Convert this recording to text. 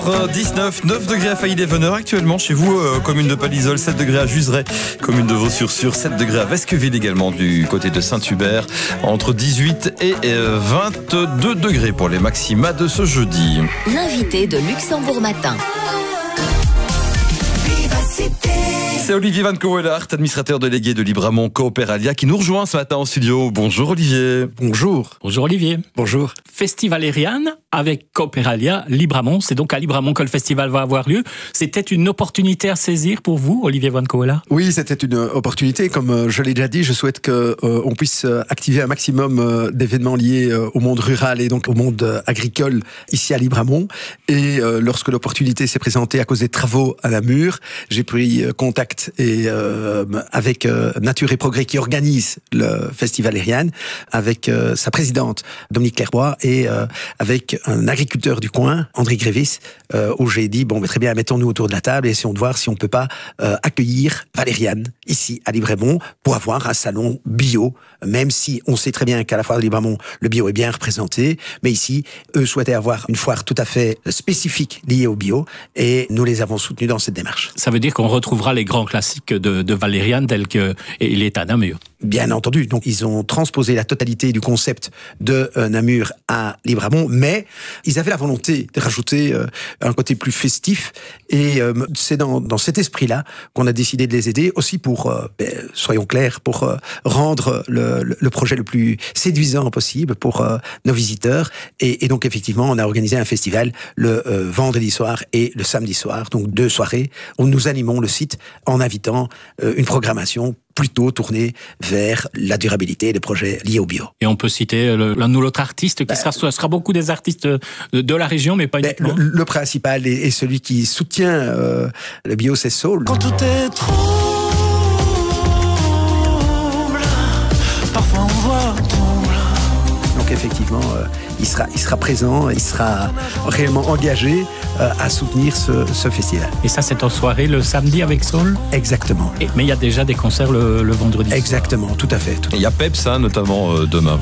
19, 9 degrés à Failly-les-Veneurs actuellement chez vous, commune de Palisol, 7 degrés à Juzeray, commune de Vaux-sur-Sur, 7 degrés à Vesqueville également du côté de Saint-Hubert, entre 18 et 22 degrés pour les maxima de ce jeudi. L'invité de Luxembourg Matin. C'est Olivier Van Coelhart, administrateur délégué de Libramont Coopéralia, qui nous rejoint ce matin en studio. Bonjour Olivier. Bonjour. Bonjour Olivier. Bonjour. Festival Eriane avec Coopéralia Libramont. C'est donc à Libramont que le festival va avoir lieu. C'était une opportunité à saisir pour vous, Olivier Van Coelhart? Oui, c'était une opportunité. Comme je l'ai déjà dit, je souhaite qu'on puisse activer un maximum d'événements liés au monde rural et donc au monde agricole ici à Libramont. Et lorsque l'opportunité s'est présentée à cause des travaux à Namur, j'ai pris contact avec Nature et Progrès qui organise le festival Eriane, avec sa présidente Dominique Clerbois et avec un agriculteur du coin, André Grévis, où j'ai dit, très bien, mettons-nous autour de la table et essayons de voir si on peut pas accueillir Valériane ici à Libramont pour avoir un salon bio, même si on sait très bien qu'à la foire de Libramont, le bio est bien représenté, mais ici, eux souhaitaient avoir une foire tout à fait spécifique liée au bio et nous les avons soutenus dans cette démarche. Ça veut dire qu'on retrouvera les grands classiques de Valériane tels qu'il est à Namur. Bien entendu. Donc, ils ont transposé la totalité du concept de Namur à Libramont, mais ils avaient la volonté de rajouter un côté plus festif et c'est dans cet esprit-là qu'on a décidé de les aider aussi pour, soyons clairs, pour rendre le projet le plus séduisant possible pour nos visiteurs. Et donc, effectivement, on a organisé un festival le vendredi soir et le samedi soir, donc 2 soirées où nous animons le site en invitant une programmation plutôt tourné vers la durabilité et les projets liés au bio. Et on peut citer l'un ou l'autre artiste qui sera beaucoup des artistes de la région, mais pas uniquement. Le principal est celui qui soutient le bio, c'est Saul. Quand tout est trouble, parfois on voit trouble. Donc effectivement, il sera présent, il sera réellement engagé à soutenir ce festival. Et ça, c'est en soirée le samedi avec Saul? Exactement. Mais il y a déjà des concerts le vendredi. Exactement, tout à fait. Il y a Peps, notamment demain.